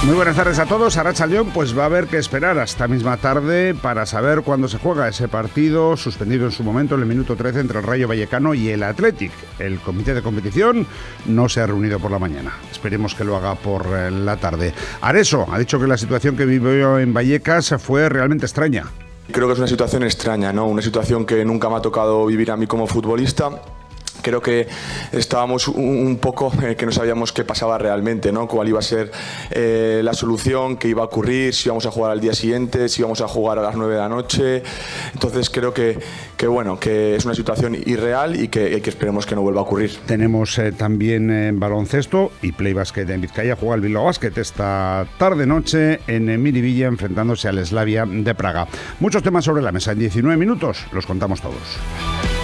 Muy buenas tardes a todos. Arratsaldeon, pues va a haber que esperar hasta misma tarde para saber cuándo se juega ese partido suspendido en su momento en el minuto 13 entre el Rayo Vallecano y el Athletic. El comité de competición no se ha reunido por la mañana. Esperemos que lo haga por la tarde. Areso ha dicho que la situación que vivió en Vallecas fue realmente extraña. Creo que es una situación extraña, ¿no? Una situación que nunca me ha tocado vivir a mí como futbolista. Creo que estábamos un poco que no sabíamos qué pasaba realmente, ¿no? Cuál iba a ser la solución, qué iba a ocurrir, si íbamos a jugar al día siguiente, si íbamos a jugar a las 9 de la noche. Entonces creo que es una situación irreal y que esperemos que no vuelva a ocurrir. Tenemos también baloncesto y play basket en Vizcaya. Juega el Bilbao Basket esta tarde-noche en Miribilla enfrentándose al Slavia de Praga. Muchos temas sobre la mesa. En 19 minutos los contamos todos.